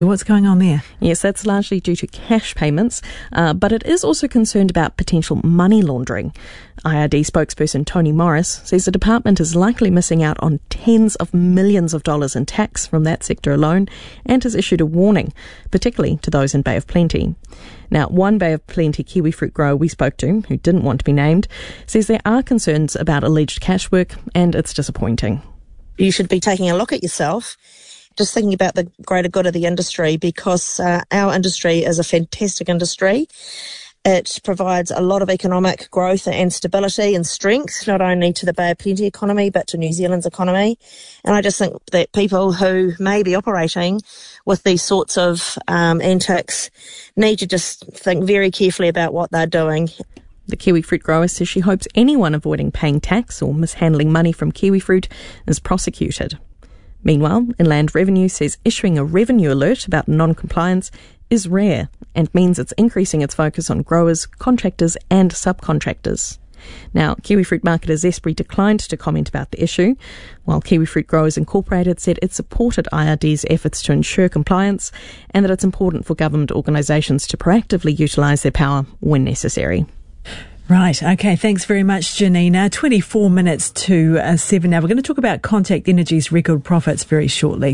What's going on there? Yes, that's largely due to cash payments, but it is also concerned about potential money laundering. IRD spokesperson Tony Morris says the department is likely missing out on tens of millions of dollars in tax from that sector alone and has issued a warning, particularly to those in Bay of Plenty. Now, one Bay of Plenty kiwi fruit grower we spoke to, who didn't want to be named, says there are concerns about alleged cash work and it's disappointing. You should be taking a look at yourself, just thinking about the greater good of the industry, because our industry is a fantastic industry. It provides a lot of economic growth and stability and strength, not only to the Bay of Plenty economy, but to New Zealand's economy. And I just think that people who may be operating with these sorts of antics need to just think very carefully about what they're doing. The kiwi fruit grower says she hopes anyone avoiding paying tax or mishandling money from kiwi fruit is prosecuted. Meanwhile, Inland Revenue says issuing a revenue alert about non-compliance is rare and means it's increasing its focus on growers, contractors and subcontractors. Now, kiwi fruit marketer Zespri declined to comment about the issue, while Kiwi Fruit Growers Incorporated said it supported IRD's efforts to ensure compliance and that it's important for government organisations to proactively utilise their power when necessary. Right, okay, thanks very much, Janina. 24 minutes to 7 now. We're going to talk about Contact Energy's record profits very shortly.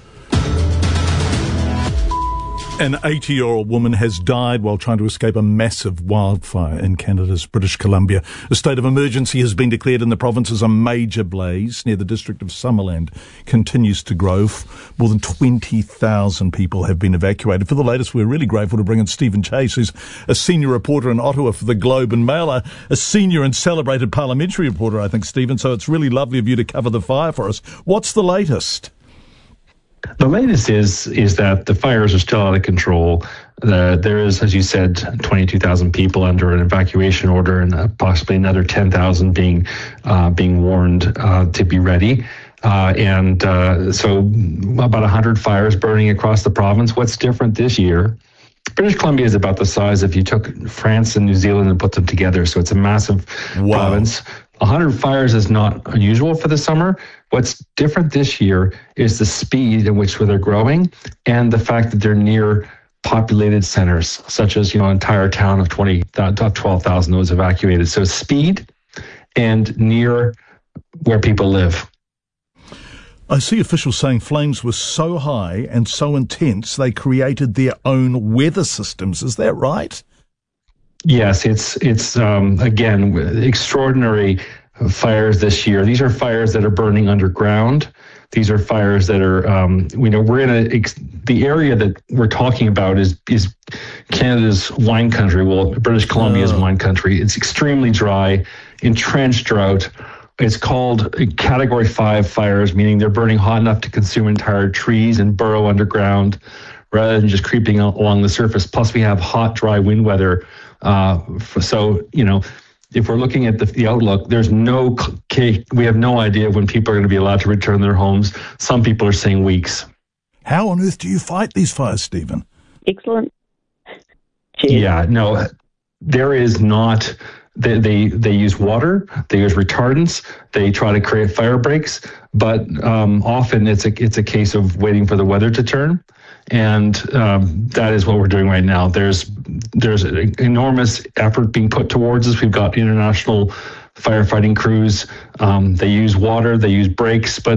An 80-year-old woman has died while trying to escape a massive wildfire in Canada's British Columbia. A state of emergency has been declared in the province as a major blaze near the district of Summerland continues to grow. More than 20,000 people have been evacuated. For the latest, we're really grateful to bring in Stephen Chase, who's a senior reporter in Ottawa for the Globe and Mail, a senior and celebrated parliamentary reporter, I think, Stephen. So it's really lovely of you to cover the fire for us. What's the latest? The latest is that the fires are still out of control. There is, as you said, 22,000 people under an evacuation order, and possibly another 10,000 being warned to be ready. So about 100 fires burning across the province. What's different this year? British Columbia is about the size if you took France and New Zealand and put them together. So it's a massive province. 100 fires is not unusual for the summer. What's different this year is the speed in which they're growing and the fact that they're near populated centers, such as, an entire town of 12,000 was evacuated. So speed and near where people live. I see officials saying flames were so high and so intense they created their own weather systems. Is that right? Yes, it's again, extraordinary fires this year. These are fires that are burning underground. These are fires that are, we're in the area that we're talking about is Canada's wine country. Well, British Columbia's wine country. It's extremely dry, entrenched drought. It's called Category 5 fires, meaning they're burning hot enough to consume entire trees and burrow underground rather than just creeping along the surface. Plus, we have hot, dry wind weather. If we're looking at the outlook, we have no idea when people are going to be allowed to return to their homes. Some people are saying weeks. How on earth do you fight these fires, Stephen? Excellent. Cheers. Yeah, no, there is not. They use water, they use retardants, they try to create fire breaks, but often it's a case of waiting for the weather to turn. And that is what we're doing right now. There's an enormous effort being put towards us. We've got international firefighting crews. They use water, they use brakes, but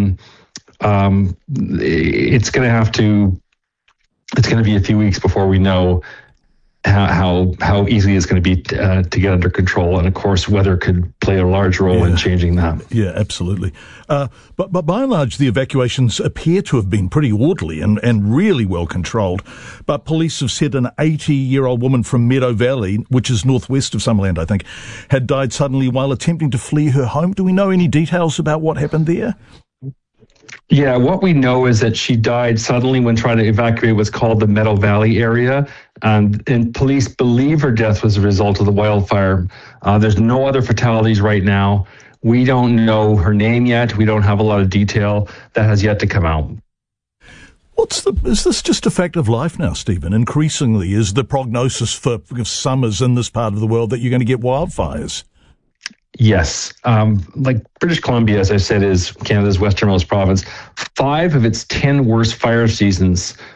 it's going to be a few weeks before we know how easy it's going to be to get under control. And of course, weather could play a large role in changing that. Yeah, absolutely. But by and large, the evacuations appear to have been pretty orderly and really well controlled. But police have said an 80-year-old woman from Meadow Valley, which is northwest of Summerland, I think, had died suddenly while attempting to flee her home. Do we know any details about what happened there? Yeah, what we know is that she died suddenly when trying to evacuate what's called the Meadow Valley area. And police believe her death was a result of the wildfire. There's no other fatalities right now. We don't know her name yet. We don't have a lot of detail. That has yet to come out. Is this just a fact of life now, Stephen? Increasingly, is the prognosis for summers in this part of the world that you're going to get wildfires? Yes. Like British Columbia, as I said, is Canada's westernmost province. 5 of its 10 worst fire seasons